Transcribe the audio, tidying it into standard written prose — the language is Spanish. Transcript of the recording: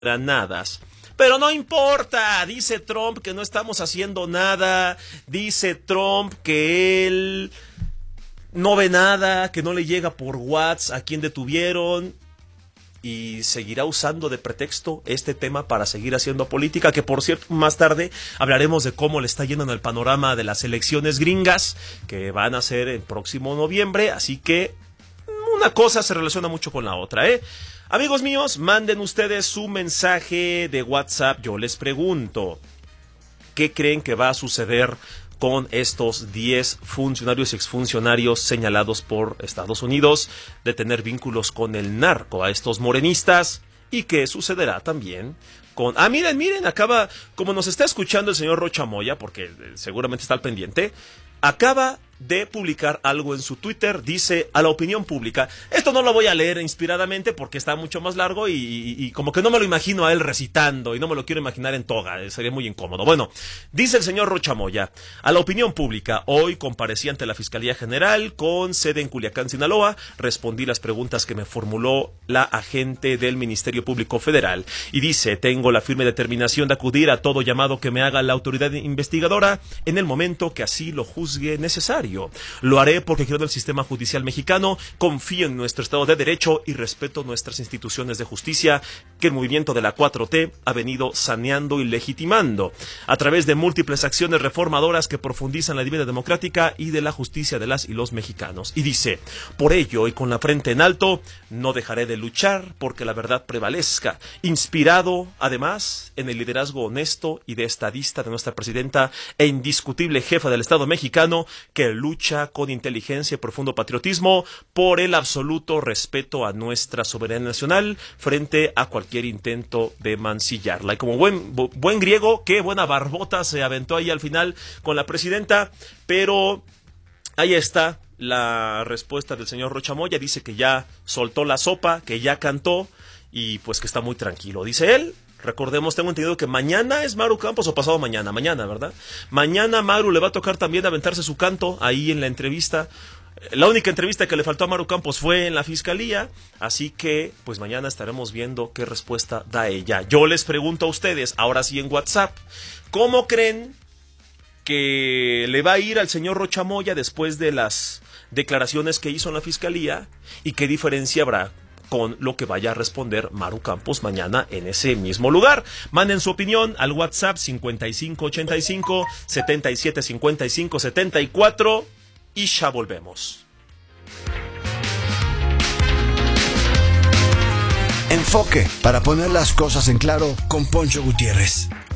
granadas. Pero no importa, dice Trump que no estamos haciendo nada, dice Trump que él no ve nada, que no le llega por WhatsApp a quien detuvieron y seguirá usando de pretexto este tema para seguir haciendo política, que por cierto más tarde hablaremos de cómo le está yendo en el panorama de las elecciones gringas que van a ser el próximo noviembre, así que una cosa se relaciona mucho con la otra, ¿eh? Amigos míos, manden ustedes su mensaje de WhatsApp. Yo les pregunto, ¿qué creen que va a suceder con estos 10 funcionarios y exfuncionarios señalados por Estados Unidos de tener vínculos con el narco, a estos morenistas? ¿Y qué sucederá también con... miren, acaba, como nos está escuchando el señor Rocha Moya, porque seguramente está al pendiente, acaba de publicar algo en su Twitter, dice a la opinión pública. Esto no lo voy a leer inspiradamente porque está mucho más largo y como que no me lo imagino a él recitando y no me lo quiero imaginar en toga, sería muy incómodo. Bueno, dice el señor Rocha Moya, a la opinión pública, hoy comparecí ante la Fiscalía General con sede en Culiacán, Sinaloa, respondí las preguntas que me formuló la agente del Ministerio Público Federal y dice, tengo la firme determinación de acudir a todo llamado que me haga la autoridad investigadora en el momento que así lo juzgue necesario. Lo haré porque creo en el sistema judicial mexicano, confío en nuestro Estado de Derecho y respeto nuestras instituciones de justicia que el movimiento de la 4T ha venido saneando y legitimando a través de múltiples acciones reformadoras que profundizan la vida democrática y de la justicia de las y los mexicanos. Y dice, por ello y con la frente en alto, no dejaré de luchar porque la verdad prevalezca, inspirado además en el liderazgo honesto y de estadista de nuestra presidenta e indiscutible jefa del Estado mexicano, que lucha con inteligencia y profundo patriotismo por el absoluto respeto a nuestra soberanía nacional frente a cualquier intento de mancillarla. Y como buen griego, qué buena barbota se aventó ahí al final con la presidenta, pero ahí está la respuesta del señor Rocha Moya. Dice que ya soltó la sopa, que ya cantó y pues que está muy tranquilo, dice él. Recordemos, tengo entendido que mañana es Maru Campos o pasado mañana, ¿verdad? Mañana Maru le va a tocar también aventarse su canto ahí en la entrevista. La única entrevista que le faltó a Maru Campos fue en la fiscalía, así que pues mañana estaremos viendo qué respuesta da ella. Yo les pregunto a ustedes, ahora sí en WhatsApp, ¿cómo creen que le va a ir al señor Rocha Moya después de las declaraciones que hizo en la fiscalía y qué diferencia habrá con lo que vaya a responder Maru Campos mañana en ese mismo lugar? Manden su opinión al WhatsApp 5585 7755 74 y ya volvemos. Enfoque, para poner las cosas en claro con Poncho Gutiérrez.